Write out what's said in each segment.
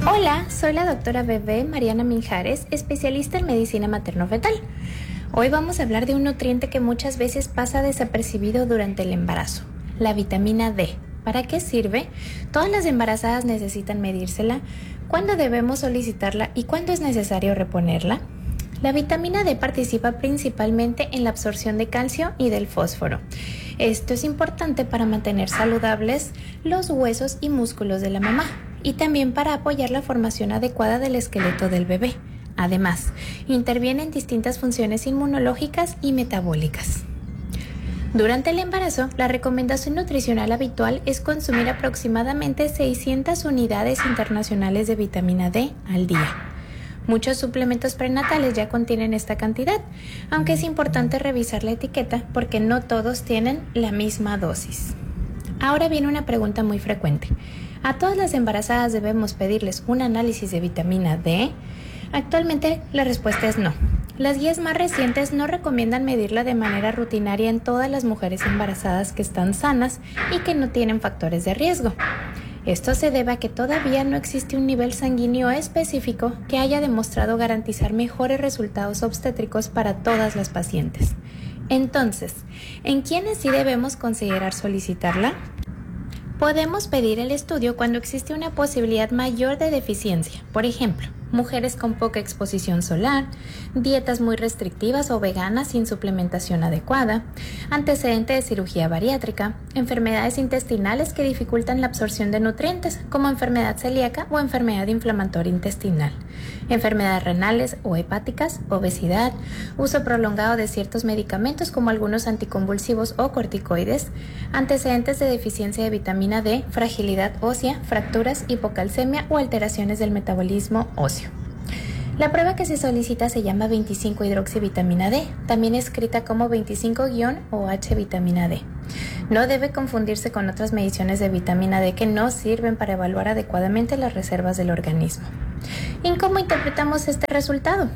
Hola, soy la doctora Bebé Mariana Minjares, especialista en medicina materno-fetal. Hoy vamos a hablar de un nutriente que muchas veces pasa desapercibido durante el embarazo, la vitamina D. ¿Para qué sirve? Todas las embarazadas necesitan medírsela. ¿Cuándo debemos solicitarla y cuándo es necesario reponerla? La vitamina D participa principalmente en la absorción de calcio y del fósforo. Esto es importante para mantener saludables los huesos y músculos de la mamá y también para apoyar la formación adecuada del esqueleto del bebé. Además, interviene en distintas funciones inmunológicas y metabólicas. Durante el embarazo, la recomendación nutricional habitual es consumir aproximadamente 600 unidades internacionales de vitamina D al día. Muchos suplementos prenatales ya contienen esta cantidad, aunque es importante revisar la etiqueta porque no todos tienen la misma dosis. Ahora viene una pregunta muy frecuente. ¿A todas las embarazadas debemos pedirles un análisis de vitamina D? Actualmente la respuesta es no. Las guías más recientes no recomiendan medirla de manera rutinaria en todas las mujeres embarazadas que están sanas y que no tienen factores de riesgo. Esto se debe a que todavía no existe un nivel sanguíneo específico que haya demostrado garantizar mejores resultados obstétricos para todas las pacientes. Entonces, ¿en quiénes sí debemos considerar solicitarla? Podemos pedir el estudio cuando existe una posibilidad mayor de deficiencia, por ejemplo, mujeres con poca exposición solar, dietas muy restrictivas o veganas sin suplementación adecuada, antecedente de cirugía bariátrica, enfermedades intestinales que dificultan la absorción de nutrientes, como enfermedad celíaca o enfermedad inflamatoria intestinal, enfermedades renales o hepáticas, obesidad, uso prolongado de ciertos medicamentos como algunos anticonvulsivos o corticoides, antecedentes de deficiencia de vitamina D, fragilidad ósea, fracturas, hipocalcemia o alteraciones del metabolismo óseo. La prueba que se solicita se llama 25-hidroxivitamina D, también escrita como 25-OH vitamina D. No debe confundirse con otras mediciones de vitamina D que no sirven para evaluar adecuadamente las reservas del organismo. ¿Y cómo interpretamos este resultado?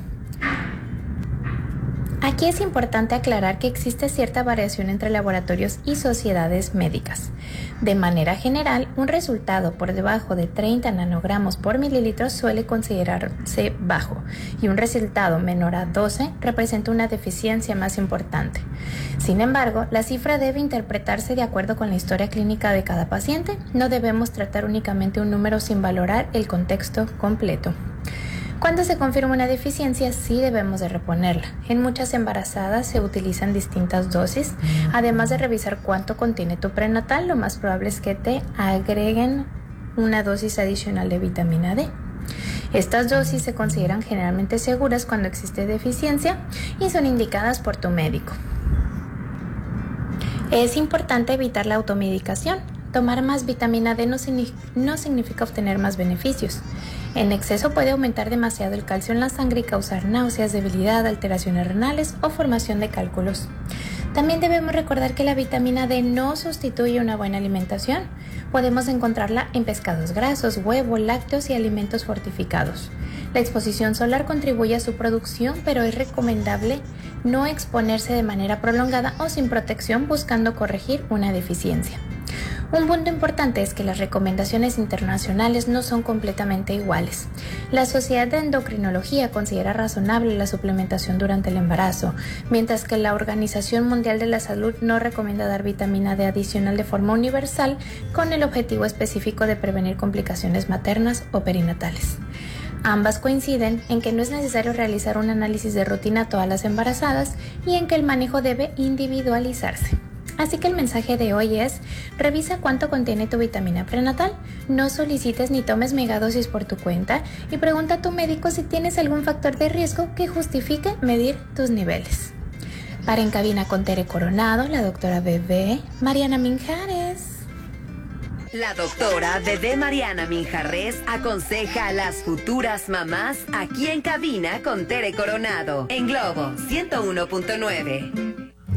Aquí es importante aclarar que existe cierta variación entre laboratorios y sociedades médicas. De manera general, un resultado por debajo de 30 nanogramos por mililitro suele considerarse bajo y un resultado menor a 12 representa una deficiencia más importante. Sin embargo, la cifra debe interpretarse de acuerdo con la historia clínica de cada paciente. No debemos tratar únicamente un número sin valorar el contexto completo. Cuando se confirma una deficiencia, sí debemos de reponerla. En muchas embarazadas se utilizan distintas dosis. Además de revisar cuánto contiene tu prenatal, lo más probable es que te agreguen una dosis adicional de vitamina D. Estas dosis se consideran generalmente seguras cuando existe deficiencia y son indicadas por tu médico. Es importante evitar la automedicación. Tomar más vitamina D no significa obtener más beneficios. En exceso puede aumentar demasiado el calcio en la sangre y causar náuseas, debilidad, alteraciones renales o formación de cálculos. También debemos recordar que la vitamina D no sustituye una buena alimentación. Podemos encontrarla en pescados grasos, huevo, lácteos y alimentos fortificados. La exposición solar contribuye a su producción, pero es recomendable no exponerse de manera prolongada o sin protección buscando corregir una deficiencia. Un punto importante es que las recomendaciones internacionales no son completamente iguales. La Sociedad de Endocrinología considera razonable la suplementación durante el embarazo, mientras que la Organización Mundial de la Salud no recomienda dar vitamina D adicional de forma universal con el objetivo específico de prevenir complicaciones maternas o perinatales. Ambas coinciden en que no es necesario realizar un análisis de rutina a todas las embarazadas y en que el manejo debe individualizarse. Así que el mensaje de hoy es: revisa cuánto contiene tu vitamina prenatal, no solicites ni tomes megadosis por tu cuenta y pregunta a tu médico si tienes algún factor de riesgo que justifique medir tus niveles. Para En Cabina con Tere Coronado, la doctora Bebé Mariana Minjares. La doctora Bebé Mariana Minjarres aconseja a las futuras mamás aquí en Cabina con Tere Coronado en Globo 101.9.